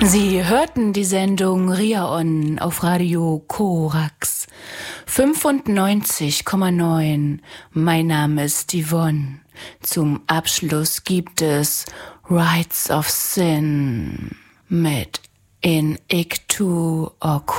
Sie hörten die Sendung Riaon auf Radio Korax 95,9. Mein Name ist Yvonne. Zum Abschluss gibt es Rights of Sin mit In Iktu Ok.